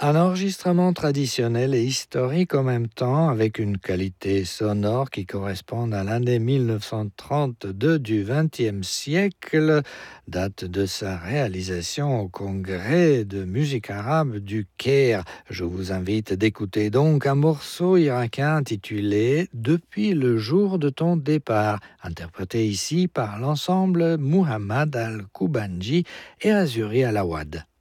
Un enregistrement traditionnel et historique en même temps, avec une qualité sonore qui correspond à l'année 1932 du XXe siècle, date de sa réalisation au Congrès de musique arabe du Caire. Je vous invite d'écouter donc un morceau irakien intitulé Depuis le jour de ton départ, interprété ici par l'ensemble Muhammad al-Koubanji et Azuri Alawad.